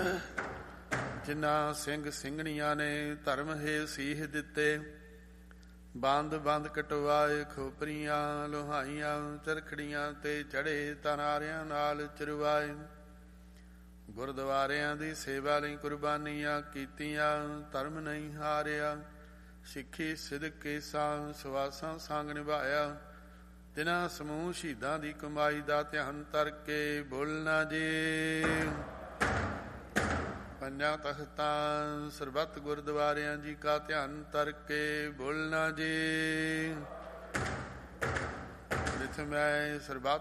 ਜਿਨ੍ਹਾਂ ਸਿੰਘ ਸਿੰਘਣੀਆਂ ਨੇ ਧਰਮ ਹੈ ਸੀਹ ਦਿੱਤੇ, ਬੰਦ ਬੰਦ ਕਟਵਾਏ ਖੋਪਰੀਆਂ ਲੋਹਾਈਆਂ, ਚਰਖੜੀਆਂ ਤੇ ਚੜੇ ਤਨਾਰਿਆਂ ਨਾਲ ਚਰਵਾਏ। ਗੁਰਦੁਆਰਿਆਂ ਦੀ ਸੇਵਾ ਲਈ ਕੁਰਬਾਨੀਆਂ ਕੀਤੀਆਂ, ਧਰਮ ਨਹੀਂ ਹਾਰਿਆ। ਸਿੱਖੀ ਸਿਦਕ ਕੇਸਾਂ ਸੁਆਸਾਂ ਸੰਗ ਨਿਭਾਇਆ, ਤਿਨਾਂ ਸਮੂਹ ਸ਼ਹੀਦਾਂ ਦੀ ਕਮਾਈ ਦਾ ਧਿਆਨ ਧਰ ਕੇ ਬੋਲਣਾ ਜੀ। ਪੰਜਾਂ ਤਖਤਾਂ ਸਰਬੱਤ ਗੁਰਦੁਆਰਿਆਂ ਜੀ ਕਾ ਧਿਆਨ ਧਰ ਕੇ ਬੋਲਣਾ ਜੀ। ਜਿੱਥੇ ਮੈਂ ਸਰਬੱਤ